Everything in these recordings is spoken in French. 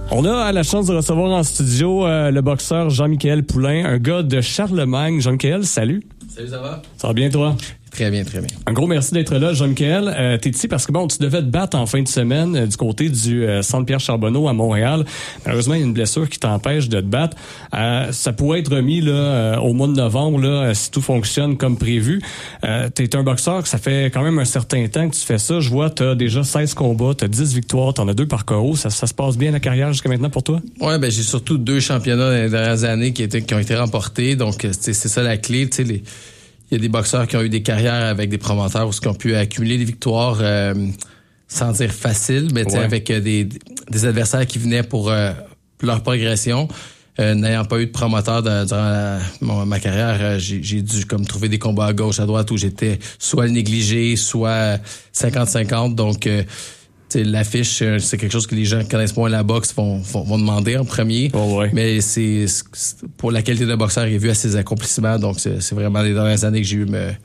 On a la chance de recevoir en studio le boxeur Jean-Michael Poulain, un gars de Charlemagne. Jean-Michael, salut. Salut, ça va? Ça va bien, toi? Très bien, très bien. Un gros merci d'être là, Jean-Michael. T'es ici parce que tu devais te battre en fin de semaine du côté du Centre Pierre Charbonneau à Montréal. Malheureusement, il y a une blessure qui t'empêche de te battre. Ça pourrait être remis là au mois de novembre là, si tout fonctionne comme prévu. T'es un boxeur que ça fait quand même un certain temps que tu fais ça. Je vois, t'as déjà 16 combats, t'as 10 victoires, t'en as 2 par KO. Ça se passe bien la carrière jusqu'à maintenant pour toi? Ouais, j'ai surtout 2 championnats dans les dernières années qui ont été remportés. Donc, c'est ça la clé. Il y a des boxeurs qui ont eu des carrières avec des promoteurs où ils ont pu accumuler des victoires sans dire facile, mais avec des adversaires qui venaient pour leur progression. N'ayant pas eu de promoteur durant ma carrière, j'ai dû comme trouver des combats à gauche, à droite où j'étais soit le négligé, soit 50-50. Donc, l'affiche, c'est quelque chose que les gens qui connaissent moins la boxe vont demander en premier. Oh ouais. Mais c'est pour la qualité de boxeur, il a vu à ses accomplissements. Donc, c'est vraiment les dernières années que j'ai eu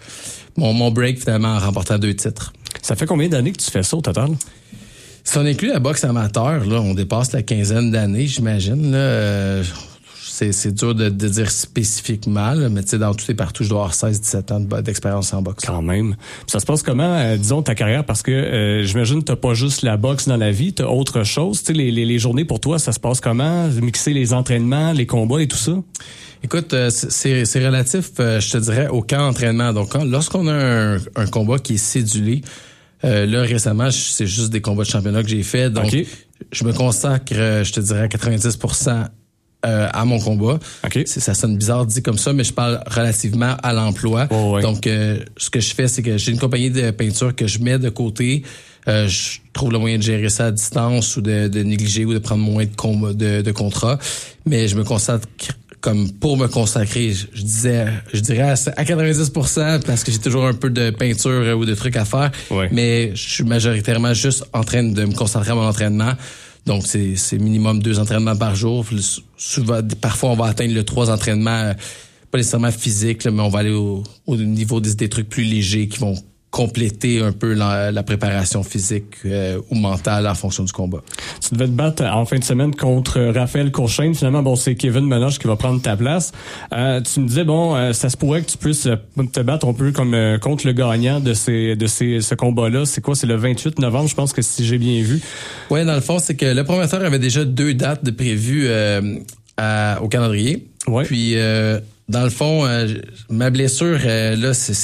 mon break finalement en remportant 2 titres. Ça fait combien d'années que tu fais ça au total? Si on inclut la boxe amateur, là, on dépasse la 15aine d'années, j'imagine. Là, c'est dur de dire spécifiquement, là, mais dans tout et partout, je dois avoir 16-17 ans d'expérience en boxe. Quand même. Ça se passe comment, disons, ta carrière? Parce que j'imagine que t'as pas juste la boxe dans la vie, t'as autre chose. Les journées pour toi, ça se passe comment? Mixer les entraînements, les combats et tout ça? Écoute, c'est relatif, je te dirais, au camp d'entraînement. Donc, lorsqu'on a un combat qui est cédulé, là, récemment, c'est juste des combats de championnat que j'ai fait. Donc, je me consacre, je te dirais, à 90% à mon combat. Ça sonne bizarre dit comme ça, mais je parle relativement à l'emploi. Oh, ouais. Donc, ce que je fais, c'est que j'ai une compagnie de peinture que je mets de côté. Je trouve le moyen de gérer ça à distance ou de négliger ou de prendre moins de contrats. Mais je me consacre comme pour me consacrer, je dirais à 90% parce que j'ai toujours un peu de peinture ou de trucs à faire. Ouais. Mais je suis majoritairement juste en train de me concentrer à mon entraînement. Donc, c'est minimum 2 entraînements par jour. Souvent, parfois, on va atteindre le 3 entraînements, pas nécessairement physiques, là, mais on va aller au niveau des trucs plus légers qui vont compléter un peu la préparation physique ou mentale en fonction du combat. Tu devais te battre en fin de semaine contre Raphaël Courchaine. Finalement, c'est Kevin Menoche qui va prendre ta place. Tu me disais, ça se pourrait que tu puisses te battre un peu comme contre le gagnant de ce combat-là. C'est quoi? C'est le 28 novembre, je pense que si j'ai bien vu. Ouais, dans le fond, c'est que le promoteur avait déjà 2 dates de prévues au calendrier. Ouais. Puis, dans le fond, ma blessure, là,